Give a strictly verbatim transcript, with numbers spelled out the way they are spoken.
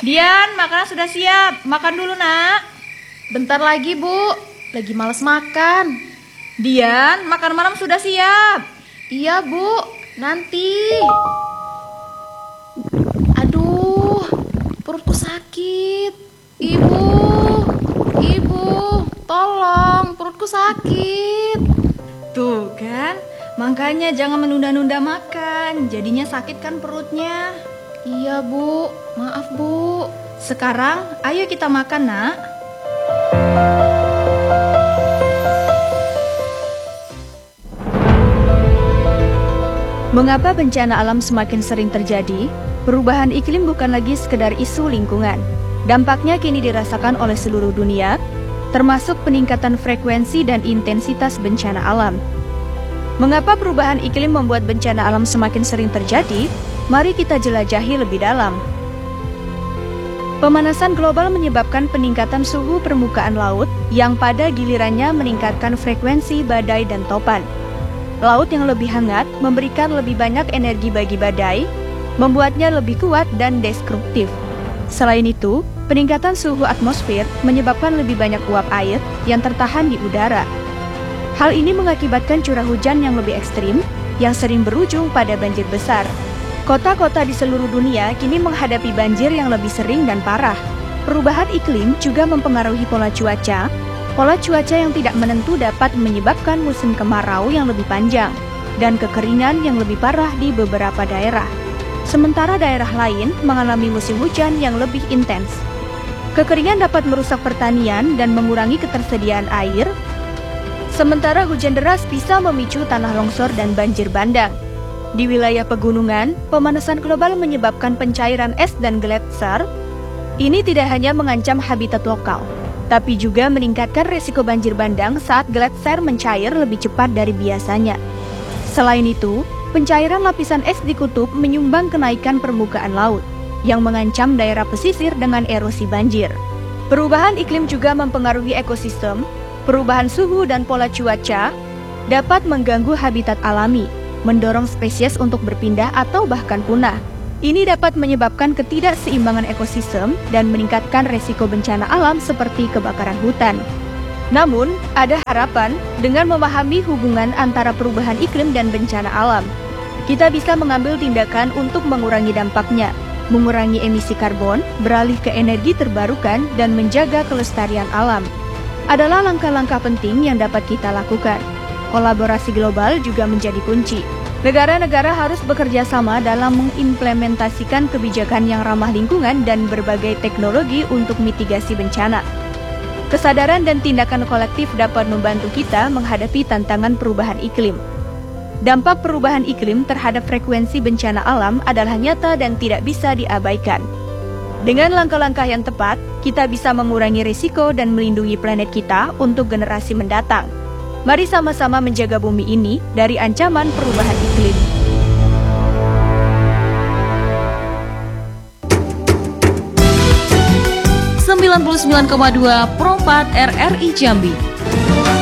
Dian, makanan sudah siap. Makan dulu, nak. Bentar lagi, Bu. Lagi males makan. Dian, makan malam sudah siap. Iya, Bu. Nanti. Aduh, perutku sakit. Ibu, Ibu, tolong, perutku sakit. Tuh kan, makanya jangan menunda-nunda makan. Jadinya sakit kan perutnya. Iya, Bu. Maaf, Bu. Sekarang, ayo kita makan, nak. Mengapa bencana alam semakin sering terjadi? Perubahan iklim bukan lagi sekedar isu lingkungan. Dampaknya kini dirasakan oleh seluruh dunia, termasuk peningkatan frekuensi dan intensitas bencana alam. Mengapa perubahan iklim membuat bencana alam semakin sering terjadi? Mari kita jelajahi lebih dalam. Pemanasan global menyebabkan peningkatan suhu permukaan laut yang pada gilirannya meningkatkan frekuensi badai dan topan. Laut yang lebih hangat memberikan lebih banyak energi bagi badai, membuatnya lebih kuat dan destruktif. Selain itu, peningkatan suhu atmosfer menyebabkan lebih banyak uap air yang tertahan di udara. Hal ini mengakibatkan curah hujan yang lebih ekstrim, yang sering berujung pada banjir besar. Kota-kota di seluruh dunia kini menghadapi banjir yang lebih sering dan parah. Perubahan iklim juga mempengaruhi pola cuaca. Pola cuaca yang tidak menentu dapat menyebabkan musim kemarau yang lebih panjang dan kekeringan yang lebih parah di beberapa daerah. Sementara daerah lain mengalami musim hujan yang lebih intens. Kekeringan dapat merusak pertanian dan mengurangi ketersediaan air. Sementara hujan deras bisa memicu tanah longsor dan banjir bandang. Di wilayah pegunungan, pemanasan global menyebabkan pencairan es dan gletser. Ini tidak hanya mengancam habitat lokal, tapi juga meningkatkan risiko banjir bandang saat gletser mencair lebih cepat dari biasanya. Selain itu, pencairan lapisan es di kutub menyumbang kenaikan permukaan laut, yang mengancam daerah pesisir dengan erosi banjir. Perubahan iklim juga mempengaruhi ekosistem. Perubahan suhu dan pola cuaca dapat mengganggu habitat alami, mendorong spesies untuk berpindah atau bahkan punah. Ini dapat menyebabkan ketidakseimbangan ekosistem dan meningkatkan resiko bencana alam seperti kebakaran hutan. Namun, ada harapan dengan memahami hubungan antara perubahan iklim dan bencana alam. Kita bisa mengambil tindakan untuk mengurangi dampaknya, mengurangi emisi karbon, beralih ke energi terbarukan, dan menjaga kelestarian alam. Adalah langkah-langkah penting yang dapat kita lakukan. Kolaborasi global juga menjadi kunci. Negara-negara harus bekerja sama dalam mengimplementasikan kebijakan yang ramah lingkungan dan berbagai teknologi untuk mitigasi bencana. Kesadaran dan tindakan kolektif dapat membantu kita menghadapi tantangan perubahan iklim. Dampak perubahan iklim terhadap frekuensi bencana alam adalah nyata dan tidak bisa diabaikan. Dengan langkah-langkah yang tepat, kita bisa mengurangi risiko dan melindungi planet kita untuk generasi mendatang. Mari sama-sama menjaga bumi ini dari ancaman perubahan iklim. sembilan puluh sembilan koma dua Pro empat R R I Jambi.